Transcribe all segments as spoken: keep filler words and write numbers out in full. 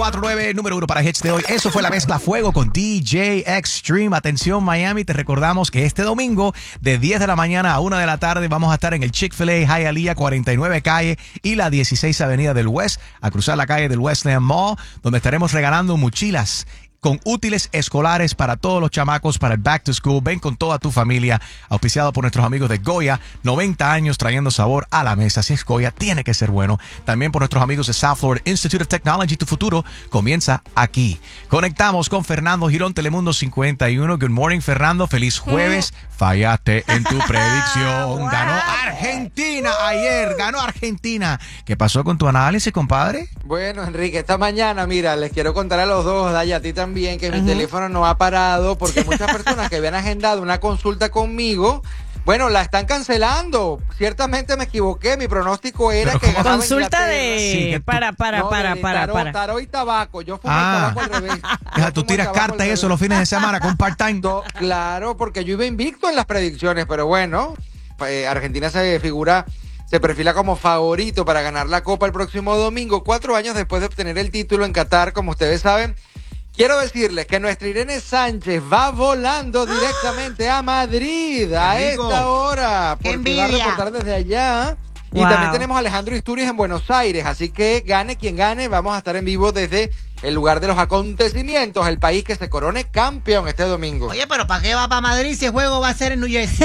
cuatro nueve, número uno para hits de hoy. Eso fue la mezcla Fuego con D J Extreme. Atención, Miami, te recordamos que este domingo de diez de la mañana a una de la tarde vamos a estar en el Chick-fil-A Hialeah cuarenta y nueve calle y la dieciséis avenida del West, a cruzar la calle del Westland Mall, donde estaremos regalando mochilas con útiles escolares para todos los chamacos para el Back to School. Ven con toda tu familia, auspiciado por nuestros amigos de Goya, noventa años trayendo sabor a la mesa. Si es Goya, tiene que ser bueno. También por nuestros amigos de South Florida Institute of Technology. Tu futuro comienza aquí. Conectamos con Fernando Girón, Telemundo cincuenta y uno. Good morning, Fernando. Feliz jueves. Fallaste en tu predicción. Ganó Argentina ayer. Ganó Argentina. ¿Qué pasó con tu análisis, compadre? Bueno, Enrique, esta mañana, mira, les quiero contar a los dos, Daya, a ti también, que uh-huh. mi teléfono no ha parado porque muchas personas que habían agendado una consulta conmigo, bueno, la están cancelando. Ciertamente me equivoqué, mi pronóstico era que ganaba consulta de sí, que tú... para para no, para de para tarot, para tarot y tabaco. Yo fumo ah. el tabaco al revés. Deja, tú tiras cartas y eso los fines de semana con part-time. No, claro, porque yo iba invicto en las predicciones, pero bueno, eh, Argentina se figura, se perfila como favorito para ganar la Copa el próximo domingo, cuatro años después de obtener el título en Qatar, como ustedes saben. Quiero decirles que nuestra Irene Sánchez va volando directamente a Madrid a esta hora, porque va a reportar desde allá. Y wow. también tenemos a Alejandro Isturiz en Buenos Aires, así que gane quien gane, vamos a estar en vivo desde el lugar de los acontecimientos, el país que se corone campeón este domingo. Oye, pero ¿para qué va para Madrid si el juego va a ser en New Jersey?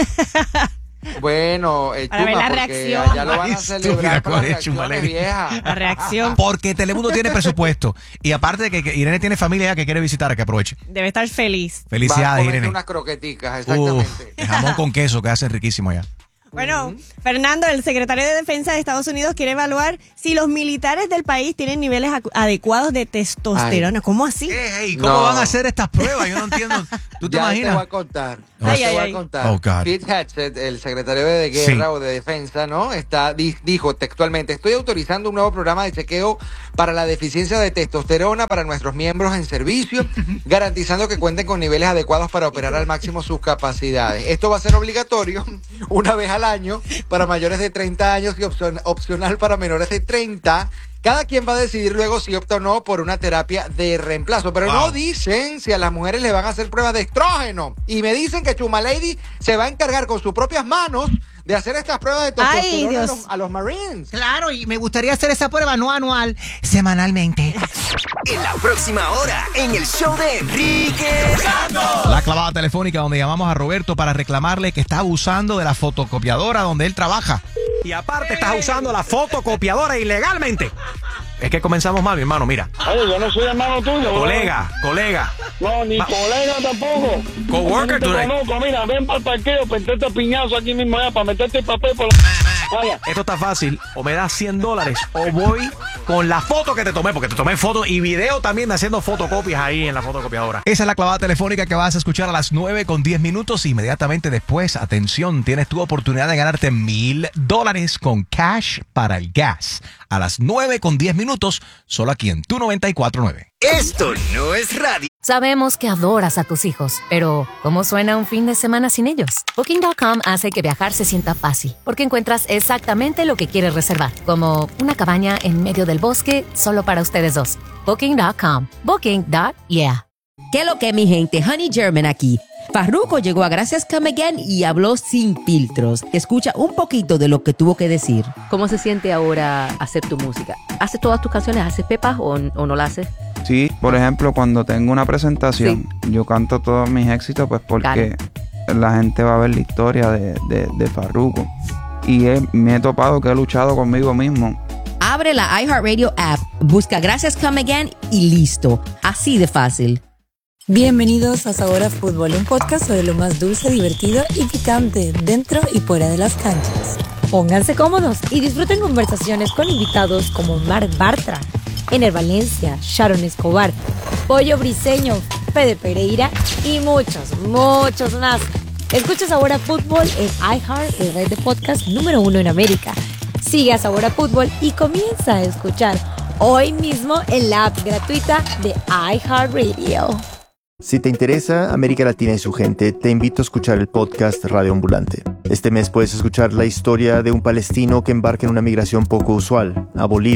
Bueno, eh, para Chuma, ver la porque reacción. allá lo van a celebrar con las reacciones viejas. La reacción. Porque Telemundo tiene presupuesto. Y aparte de que, que Irene tiene familia ya que quiere visitar, que aproveche. Debe estar feliz. Felicidades, Irene. unas croqueticas, exactamente. Uf, jamón con queso que hacen riquísimo allá. Bueno, uh-huh. Fernando, el secretario de Defensa de Estados Unidos quiere evaluar si los militares del país tienen niveles acu- adecuados de testosterona. Ay. ¿Cómo así? Hey, ¿Cómo no. van a hacer estas pruebas? Yo no entiendo. ¿Tú te ya imaginas? te voy a contar. No. Ay, te ay, voy ay. a contar. Oh, God. Pete Hegseth, el secretario de Guerra sí. o de Defensa, ¿no? Está di- dijo textualmente: estoy autorizando un nuevo programa de chequeo para la deficiencia de testosterona para nuestros miembros en servicio, garantizando que cuenten con niveles adecuados para operar al máximo sus capacidades. Esto va a ser obligatorio una vez al año para mayores de treinta años y opcion- opcional para menores de treinta. Cada quien va a decidir luego si opta o no por una terapia de reemplazo. Pero wow. no dicen si a las mujeres le van a hacer pruebas de estrógeno. Y me dicen que Chuma Lady se va a encargar con sus propias manos de hacer estas pruebas de testosterona a los, a los Marines. Claro, y me gustaría hacer esa prueba no anual, semanalmente. En la próxima hora, en el show de Enrique Santos. La clavada telefónica donde llamamos a Roberto para reclamarle que está abusando de la fotocopiadora donde él trabaja. Y aparte estás usando la fotocopiadora ilegalmente. Es que comenzamos mal, mi hermano, mira. Oye, yo no soy hermano tuyo. Colega, ¿no? colega. No, ni Ma- colega tampoco. Coworker, tú. No conozco, mira, ven para el parqueo, meterte piñazo aquí mismo allá, para meterte el papel por la... Vaya. Esto está fácil, o me das cien dólares o voy con la foto que te tomé, porque te tomé foto y video también de haciendo fotocopias ahí en la fotocopiadora. Esa es la clavada telefónica que vas a escuchar a las nueve con diez minutos. Inmediatamente después, atención, tienes tu oportunidad de ganarte mil dólares con cash para el gas. A las nueve con diez minutos, solo aquí en Tu noventa y cuatro nueve. Esto no es radio. Sabemos que adoras a tus hijos, pero ¿cómo suena un fin de semana sin ellos? Booking punto com hace que viajar se sienta fácil, porque encuentras exactamente lo que quieres reservar, como una cabaña en medio del bosque solo para ustedes dos. Booking punto com. Booking punto yeah. ¿Qué lo que, mi gente? Honey German aquí. Farruko llegó a Gracias Come Again y habló sin filtros. Escucha un poquito de lo que tuvo que decir. ¿Cómo se siente ahora hacer tu música? ¿Haces todas tus canciones? ¿Haces pepas o, o no la haces? Sí, por ejemplo, cuando tengo una presentación, sí. yo canto todos mis éxitos pues porque claro. la gente va a ver la historia de, de, de Farruko. Y he, me he topado que he luchado conmigo mismo. Abre la iHeartRadio app, busca Gracias Come Again y listo. Así de fácil. Bienvenidos a Sabor a Fútbol, un podcast sobre lo más dulce, divertido y picante dentro y fuera de las canchas. Pónganse cómodos y disfruten conversaciones con invitados como Marc Bartra, Ener Valencia, Sharon Escobar, Pollo Briseño, Fede Pereira y muchos, muchos más. Escucha Sabor a Fútbol en iHeart, el red de podcast número uno en América. Sigue a Sabor a Fútbol y comienza a escuchar hoy mismo en la app gratuita de iHeartRadio. Si te interesa América Latina y su gente, te invito a escuchar el podcast Radio Ambulante. Este mes puedes escuchar la historia de un palestino que embarca en una migración poco usual, a Bolivia.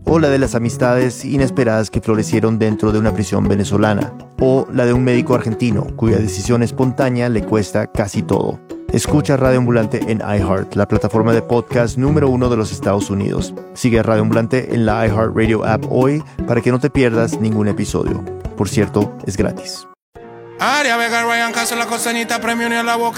o la de las amistades inesperadas que florecieron dentro de una prisión venezolana, o la de un médico argentino cuya decisión espontánea le cuesta casi todo. Escucha Radio Ambulante en iHeart, la plataforma de podcast número uno de los Estados Unidos. Sigue a Radio Ambulante en la iHeartRadio app hoy para que no te pierdas ningún episodio. Por cierto, es gratis. Aria Vega, Ryan Castro, la costanita, premio ni a la boca.